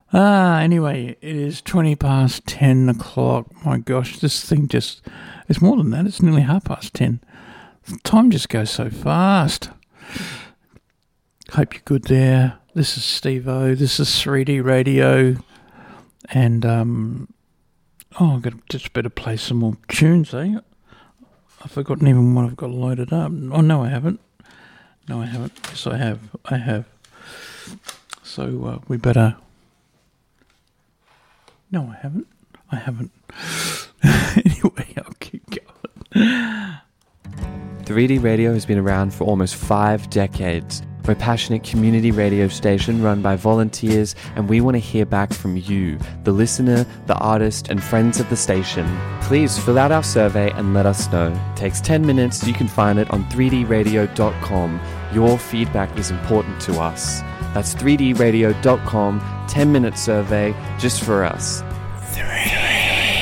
Anyway, it is 20 past 10 o'clock. My gosh, this thing it's more than that. It's nearly 10:30. Time just goes so fast. Hope you're good there. This is Steve-O. This is 3D Radio. And, I've got just better play some more tunes, eh? I've forgotten even what I've got loaded up. Oh, no, I haven't. Yes, I have. So, we better... No, I haven't. Anyway, I'll keep going. 3D Radio has been around for almost 5 decades. We're a passionate community radio station run by volunteers, and we want to hear back from you, the listener, the artist, and friends of the station. Please fill out our survey and let us know. It takes 10 minutes. You can find it on 3dradio.com. Your feedback is important to us. That's 3dradio.com, 10-minute survey just for us.